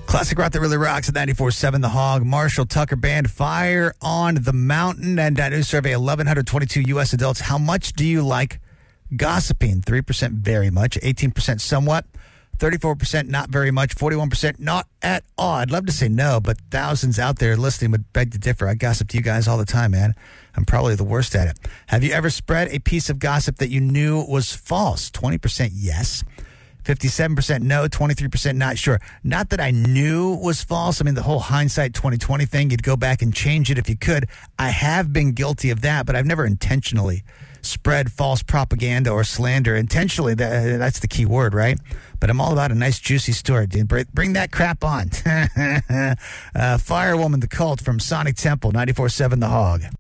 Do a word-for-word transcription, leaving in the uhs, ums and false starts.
Classic rock that really rocks at ninety-four point seven The Hog. Marshall Tucker Band, Fire on the Mountain. And that new survey, one thousand one hundred twenty-two U S adults. How much do you like gossiping? three percent very much, eighteen percent somewhat, thirty-four percent not very much, forty-one percent not at all. I'd love to say no, but thousands out there listening would beg to differ. I gossip to you guys all the time, man. I'm probably the worst at it. Have you ever spread a piece of gossip that you knew was false? twenty percent yes. fifty-seven percent no, twenty-three percent not sure. Not that I knew was false. I mean, the whole hindsight twenty twenty thing, you'd go back and change it if you could. I have been guilty of that, but I've never intentionally spread false propaganda or slander. Intentionally, that, that's the key word, right? But I'm all about a nice, juicy story, dude. Bring that crap on. uh, Firewoman, The Cult from Sonic Temple, ninety-four point seven The Hog.